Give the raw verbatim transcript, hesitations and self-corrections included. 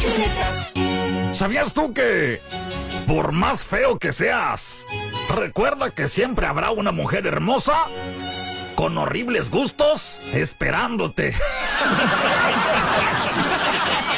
¿Sabías tú que, por más feo que seas, recuerda que siempre habrá una mujer hermosa con horribles gustos esperándote?